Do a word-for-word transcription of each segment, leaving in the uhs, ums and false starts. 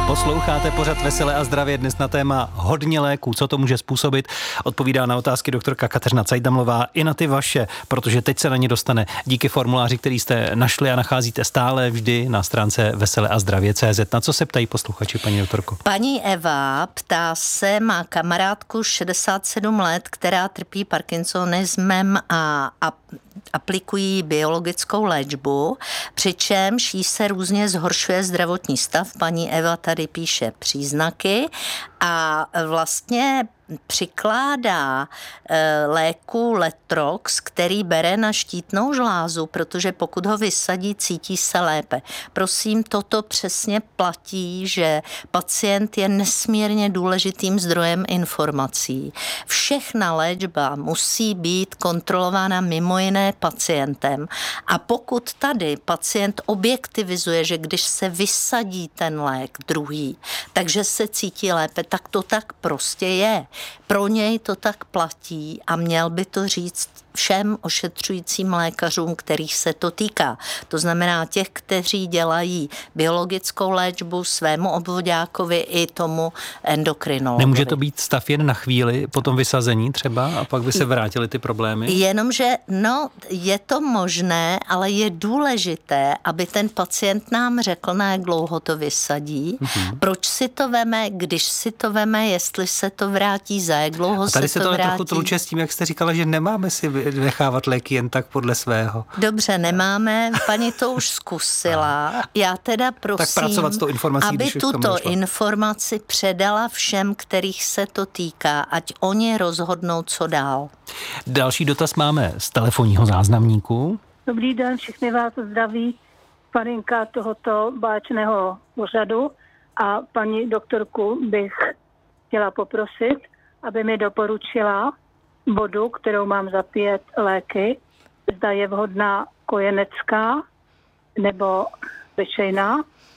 Posloucháte pořad Veselé a zdravě, dnes na téma hodně léků, co to může způsobit. Odpovídá na otázky doktorka Kateřina Cajdamlová i na ty vaše, protože teď se na ně dostane díky formuláři, který jste našli a nacházíte stále vždy na stránce vesele a zdravě tečka cé zet. Na co se ptají posluchači, paní doktorko? Paní Eva ptá se, má kamarádku šedesát sedm let, která trpí parkinsonismem a, a aplikují biologickou léčbu, přičemž jí se různě zhoršuje zdravotní stav. Paní Eva tady píše příznaky a vlastně přikládá e, léku Letrox, který bere na štítnou žlázu, protože pokud ho vysadí, cítí se lépe. Prosím, toto přesně platí, že pacient je nesmírně důležitým zdrojem informací. Všechna léčba musí být kontrolována mimo jiné pacientem a pokud tady pacient objektivizuje, že když se vysadí ten lék druhý, takže se cítí lépe, tak to tak prostě je. Pro něj to tak platí a měl by to říct všem ošetřujícím lékařům, kterých se to týká. To znamená těch, kteří dělají biologickou léčbu svému obvoďákovi i tomu endokrinologovi. Nemůže to být stav jen na chvíli po tom vysazení třeba a pak by se vrátily ty problémy? Jenomže, no, je to možné, ale je důležité, aby ten pacient nám řekl, na jak dlouho to vysadí, mm-hmm. proč si to veme, když si to veme, jestli se to vrátí, za jak dlouho se to vrátí. A tady se to trochu tluče s tím, jak jste říkala, že nemáme si nechávat léky jen tak podle svého. Dobře, nemáme, paní to už zkusila. Já teda prosím, tak pracovat s tou informací, aby když tuto informaci předala všem, kterých se to týká, ať oni rozhodnou, co dál. Další dotaz máme z telefonního záznamníku. Dobrý den, všechny vás zdraví Farinka tohoto báječného pořadu a paní doktorku bych chtěla poprosit, aby mi doporučila vodu, kterou mám za pět léky, zda je vhodná kojenecká nebo pečejná,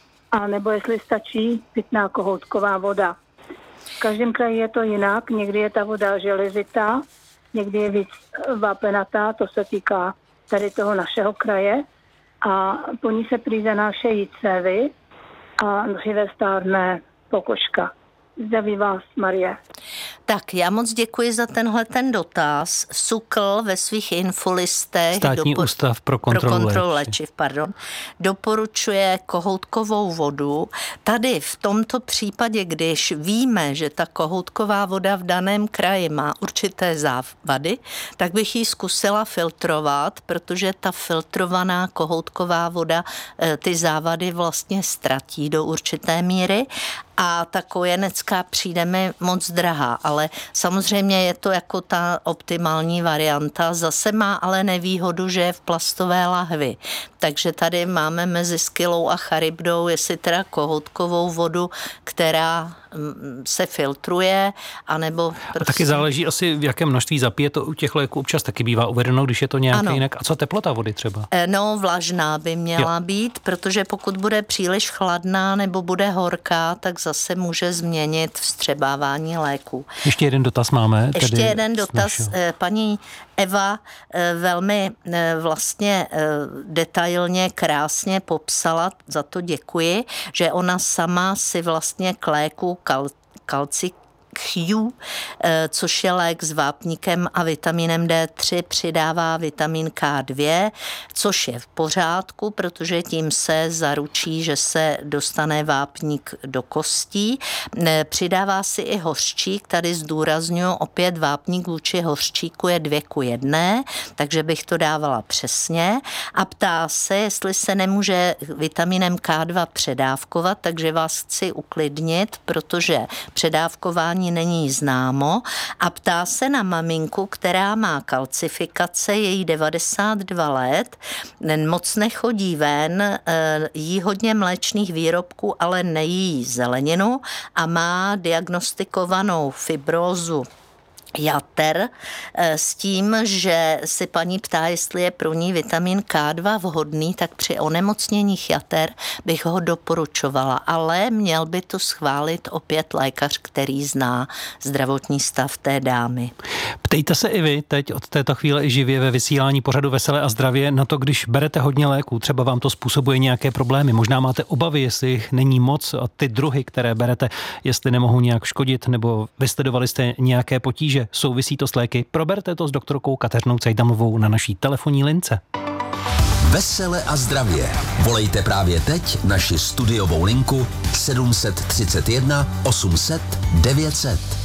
a nebo jestli stačí pitná kohoutková voda. V každém kraji je to jinak, někdy je ta voda železitá, někdy je víc vápenatá, to se týká tady toho našeho kraje, a po ní se prý zanášejí cévy a dříve stárne pokožka. Zdraví vás, Marie. Tak, já moc děkuji za tenhle ten dotaz. SÚKL ve svých infolistech Státní dopor- ústav pro kontrolu, pro kontrolu léčiv, léčiv pardon, doporučuje kohoutkovou vodu. Tady v tomto případě, když víme, že ta kohoutková voda v daném kraji má určité závady, tak bych ji zkusila filtrovat, protože ta filtrovaná kohoutková voda ty závady vlastně ztratí do určité míry a ta kojenecká přijde mi moc drahá, ale samozřejmě je to jako ta optimální varianta. Zase má ale nevýhodu, že je v plastové lahvi. Takže tady máme mezi Skylou a Charybdou, jestli teda kohoutkovou vodu, která se filtruje, anebo prostě... A taky záleží asi, v jakém množství zapije, to u těch léků občas taky bývá uvedeno, když je to nějaké ano. jinak. A co teplota vody třeba? No, vlažná by měla jo. být, protože pokud bude příliš chladná nebo bude horká, tak zase může změnit vstřebávání léků. Ještě jeden dotaz máme. Ještě jeden dotaz. Našeho. Paní Eva velmi vlastně detailně, krásně popsala, za to děkuji, že ona sama si vlastně k léku kal, kalci Q, což je lék s vápníkem a vitaminem D tři, přidává vitamin K dva, což je v pořádku, protože tím se zaručí, že se dostane vápník do kostí. Přidává si i hořčík, tady zdůrazňuji, opět vápník vůči hořčíku je dvě ku jedné, takže bych to dávala přesně a ptá se, jestli se nemůže vitaminem K dva předávkovat, takže vás chci uklidnit, protože předávkování není známo a ptá se na maminku, která má kalcifikace, je jí devadesát dva let, moc nechodí ven, jí hodně mléčných výrobků, ale nejí zeleninu a má diagnostikovanou fibrózu jater s tím, že si paní ptá, jestli je pro ní vitamin K dva vhodný, tak při onemocněních jater bych ho doporučovala, ale měl by to schválit opět lékař, který zná zdravotní stav té dámy. Ptejte se i vy teď od této chvíle i živě ve vysílání pořadu Veselé a zdravě na to, když berete hodně léků, třeba vám to způsobuje nějaké problémy, možná máte obavy, jestli jich není moc a ty druhy, které berete, jestli nemohou nějak škodit, nebo vysledovali jste nějaké potíže, souvisí to s léky, proberte to s doktorkou Kateřinou Cajdamlovou na naší telefonní lince. Vesele a zdravě. Volejte právě teď naši studiovou linku sedm set třicet jedna osm set devět set.